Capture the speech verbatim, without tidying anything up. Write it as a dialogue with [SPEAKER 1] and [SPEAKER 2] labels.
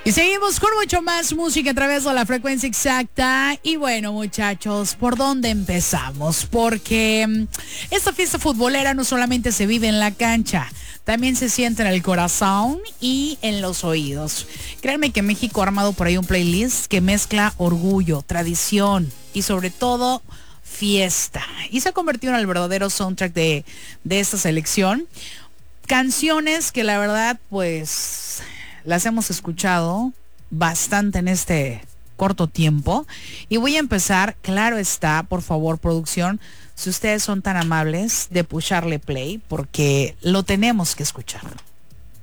[SPEAKER 1] Y seguimos con mucho más música a través de la frecuencia exacta. Y bueno, muchachos, ¿por dónde empezamos? Porque mm, esta fiesta futbolera no solamente se vive en la cancha, también se siente en el corazón y en los oídos. Créanme que México ha armado por ahí un playlist que mezcla orgullo, tradición y sobre todo fiesta. Y se ha convertido en el verdadero soundtrack de, de esta selección. Canciones que la verdad, pues, las hemos escuchado bastante en este corto tiempo. Y voy a empezar, claro está, por favor, producción, si ustedes son tan amables de pusharle play, porque lo tenemos que escuchar.